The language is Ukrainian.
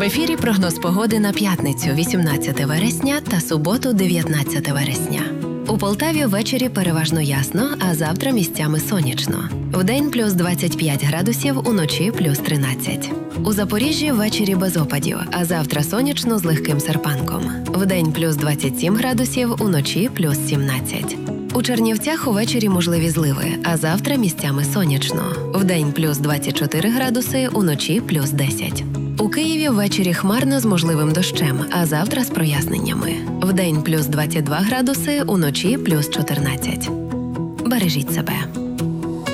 В ефірі прогноз погоди на п'ятницю, 18 вересня та суботу, 19 вересня. У Полтаві ввечері переважно ясно, а завтра місцями сонячно. Вдень плюс 25 градусів, уночі плюс 13. У Запоріжжі ввечері без опадів, а завтра сонячно з легким серпанком. Вдень плюс 27 градусів, уночі плюс 17. У Чернівцях увечері можливі зливи, а завтра місцями сонячно. Вдень плюс 24 градуси, уночі плюс 10. У Києві ввечері хмарно з можливим дощем, а завтра з проясненнями. Вдень плюс 22 градуси, уночі плюс 14. Бережіть себе.